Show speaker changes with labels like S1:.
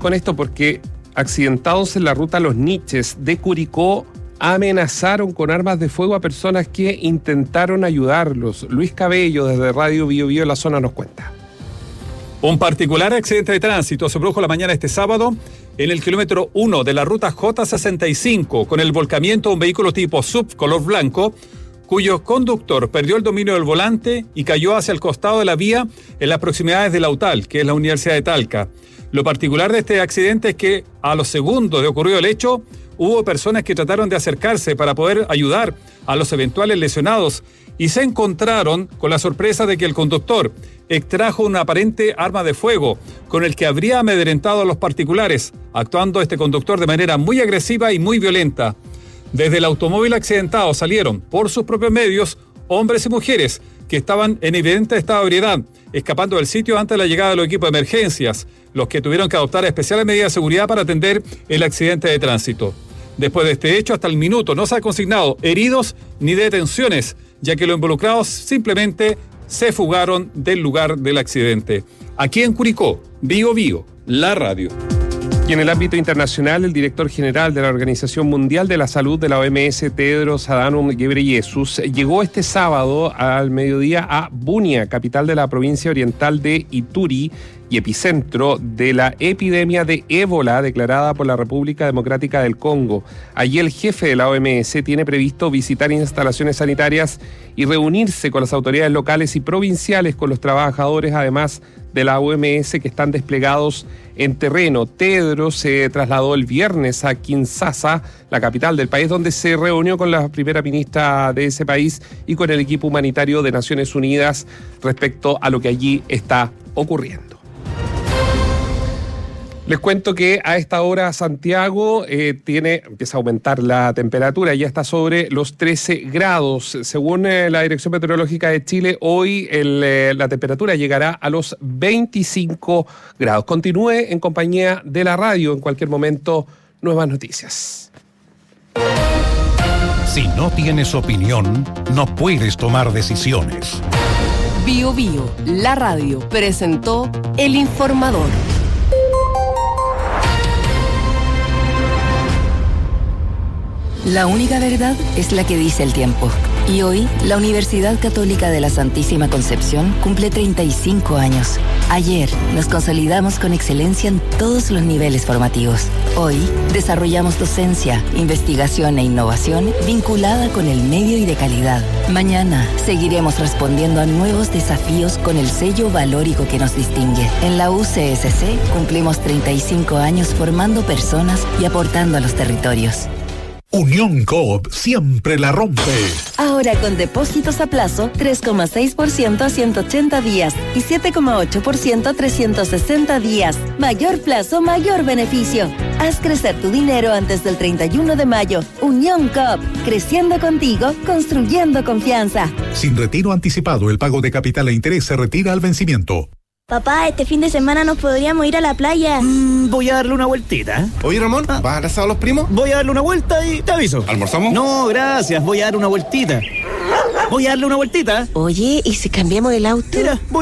S1: con esto porque accidentados en la ruta Los Niches de Curicó amenazaron con armas de fuego a personas que intentaron ayudarlos. Luis Cabello, desde Radio Bio Bio en la zona, nos cuenta.
S2: Un particular accidente de tránsito se produjo la mañana de este sábado en el kilómetro 1 de la ruta J65 con el volcamiento de un vehículo tipo SUV color blanco, cuyo conductor perdió el dominio del volante y cayó hacia el costado de la vía en las proximidades de la UTAL, que es la Universidad de Talca. Lo particular de este accidente es que a los segundos de ocurrido el hecho, hubo personas que trataron de acercarse para poder ayudar a los eventuales lesionados y se encontraron con la sorpresa de que el conductor extrajo una aparente arma de fuego con el que habría amedrentado a los particulares, actuando este conductor de manera muy agresiva y muy violenta. Desde el automóvil accidentado salieron, por sus propios medios, hombres y mujeres que estaban en evidente estado de ebriedad, escapando del sitio antes de la llegada de los equipos de emergencias, los que tuvieron que adoptar especiales medidas de seguridad para atender el accidente de tránsito. Después de este hecho, hasta el minuto no se ha consignado heridos ni detenciones, ya que los involucrados simplemente se fugaron del lugar del accidente. Aquí en Curicó, Bio Bio, la radio.
S1: Y en el ámbito internacional, el director general de la Organización Mundial de la Salud de la OMS, Tedros Adhanom Ghebreyesus, llegó este sábado al mediodía a Bunia, capital de la provincia oriental de Ituri y epicentro de la epidemia de ébola declarada por la República Democrática del Congo. Allí el jefe de la OMS tiene previsto visitar instalaciones sanitarias y reunirse con las autoridades locales y provinciales, con los trabajadores además de la OMS que están desplegados en terreno. Tedros se trasladó el viernes a Kinshasa, la capital del país, donde se reunió con la primera ministra de ese país y con el equipo humanitario de Naciones Unidas respecto a lo que allí está ocurriendo. Les cuento que a esta hora Santiago empieza a aumentar la temperatura, ya está sobre los 13 grados. Según la Dirección Meteorológica de Chile, hoy la temperatura llegará a los 25 grados. Continúe en compañía de la radio, en cualquier momento, nuevas noticias.
S3: Si no tienes opinión, no puedes tomar decisiones.
S4: Bio Bio, la radio, presentó El Informador.
S5: La única verdad es la que dice el tiempo. Y hoy, la Universidad Católica de la Santísima Concepción cumple 35 años. Ayer, nos consolidamos con excelencia en todos los niveles formativos. Hoy, desarrollamos docencia, investigación e innovación vinculada con el medio y de calidad. Mañana, seguiremos respondiendo a nuevos desafíos con el sello valórico que nos distingue. En la UCSC, cumplimos 35 años formando personas y aportando a los territorios.
S3: Unión Coop siempre la rompe.
S6: Ahora con depósitos a plazo 3,6% a 180 días y 7,8% a 360 días. Mayor plazo, mayor beneficio. Haz crecer tu dinero antes del 31 de mayo. Unión Coop, creciendo contigo, construyendo confianza.
S3: Sin retiro anticipado, el pago de capital e interés se retira al vencimiento.
S7: Papá, este fin de semana nos podríamos ir a la playa.
S8: Voy a darle una vueltita.
S9: Oye, Ramón, ¿vas a abrazar a los primos?
S8: Voy a darle una vuelta y te aviso.
S9: ¿Almorzamos?
S8: No, gracias, voy a dar una vueltita. Voy a darle una vueltita.
S10: Oye, ¿y si cambiamos el auto?
S8: Mira, voy